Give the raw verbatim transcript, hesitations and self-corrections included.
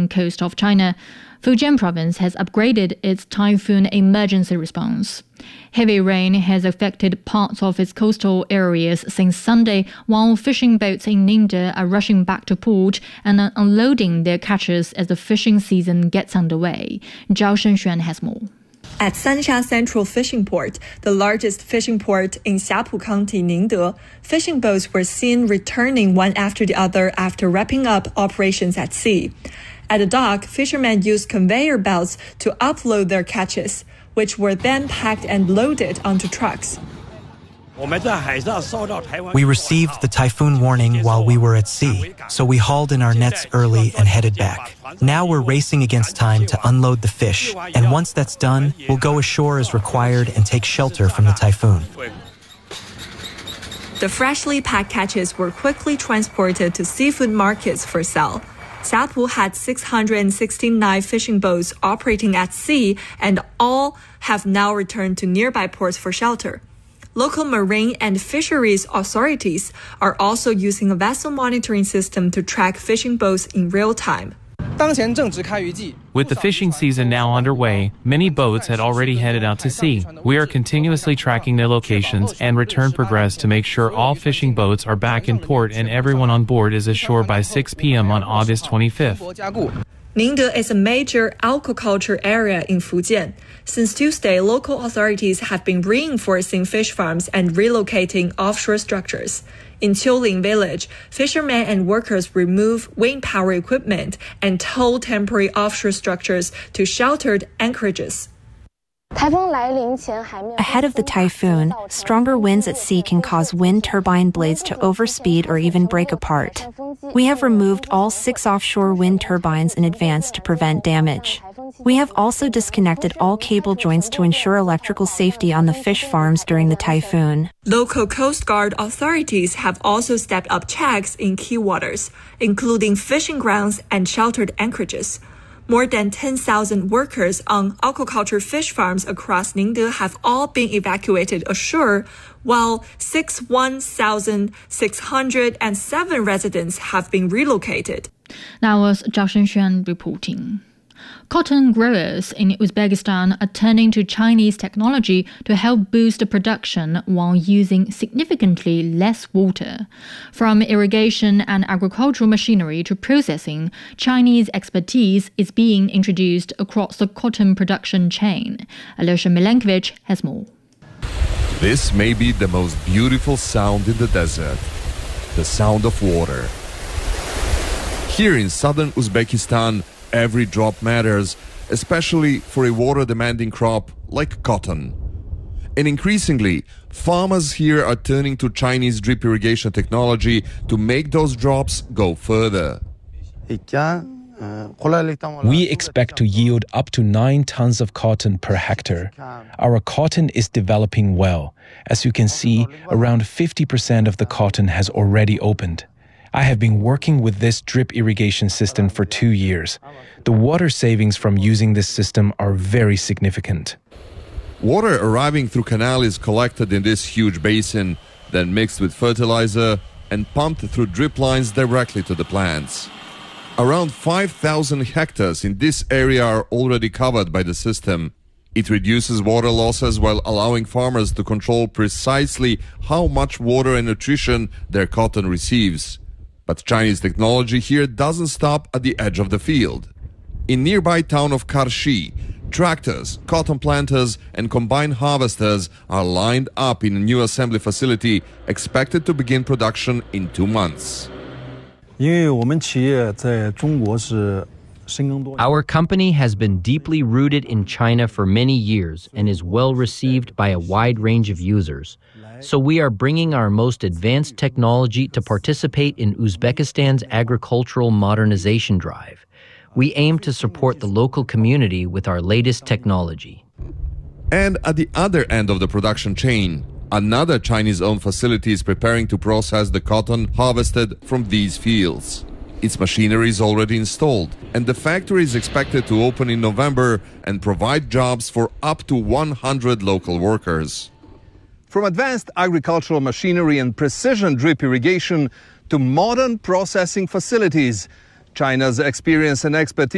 western coast of China, Fujian province has upgraded its typhoon emergency response. Heavy rain has affected parts of its coastal areas since Sunday, while fishing boats in Ningde are rushing back to port and are unloading their catches as the fishing season gets underway. Zhao Shenshuan has more. At Sansha Central Fishing Port, the largest fishing port in Xiapu County, Ningde, fishing boats were seen returning one after the other after wrapping up operations at sea. At the dock, fishermen used conveyor belts to upload their catches, which were then packed and loaded onto trucks. We received the typhoon warning while we were at sea, so we hauled in our nets early and headed back. Now we're racing against time to unload the fish, and once that's done, we'll go ashore as required and take shelter from the typhoon. The freshly packed catches were quickly transported to seafood markets for sale. Xiapu had six hundred sixty-nine fishing boats operating at sea, and all have now returned to nearby ports for shelter. Local marine and fisheries authorities are also using a vessel monitoring system to track fishing boats in real time. With the fishing season now underway, many boats had already headed out to sea. We are continuously tracking their locations and return progress to make sure all fishing boats are back in port and everyone on board is ashore by six p.m. on August twenty-fifth. Ningde is a major aquaculture area in Fujian. Since Tuesday, local authorities have been reinforcing fish farms and relocating offshore structures. In Qiuling village, fishermen and workers remove wind power equipment and tow temporary offshore structures to sheltered anchorages. Ahead of the typhoon, stronger winds at sea can cause wind turbine blades to overspeed or even break apart. We have removed all six offshore wind turbines in advance to prevent damage. We have also disconnected all cable joints to ensure electrical safety on the fish farms during the typhoon. Local Coast Guard authorities have also stepped up checks in key waters, including fishing grounds and sheltered anchorages. More than ten thousand workers on aquaculture fish farms across Ningde have all been evacuated ashore, while sixty-one thousand six hundred seven residents have been relocated. That was Zhao Shenshuan reporting. Cotton growers in Uzbekistan are turning to Chinese technology to help boost production while using significantly less water. From irrigation and agricultural machinery to processing, Chinese expertise is being introduced across the cotton production chain. Alyosha Milenkovic has more. This may be the most beautiful sound in the desert, the sound of water. Here in southern Uzbekistan, every drop matters, especially for a water-demanding crop like cotton. And increasingly, farmers here are turning to Chinese drip irrigation technology to make those drops go further. We expect to yield up to nine tons of cotton per hectare. Our cotton is developing well. As you can see, around fifty percent of the cotton has already opened. I have been working with this drip irrigation system for two years. The water savings from using this system are very significant. Water arriving through canal is collected in this huge basin, then mixed with fertilizer and pumped through drip lines directly to the plants. Around five thousand hectares in this area are already covered by the system. It reduces water losses while allowing farmers to control precisely how much water and nutrition their cotton receives. But Chinese technology here doesn't stop at the edge of the field. In nearby town of Karshi, tractors, cotton planters, and combine harvesters are lined up in a new assembly facility expected to begin production in two months. Our company has been deeply rooted in China for many years and is well received by a wide range of users. So we are bringing our most advanced technology to participate in Uzbekistan's agricultural modernization drive. We aim to support the local community with our latest technology. And at the other end of the production chain, another Chinese-owned facility is preparing to process the cotton harvested from these fields. Its machinery is already installed, and the factory is expected to open in November and provide jobs for up to one hundred local workers. From advanced agricultural machinery and precision drip irrigation to modern processing facilities, China's experience and expertise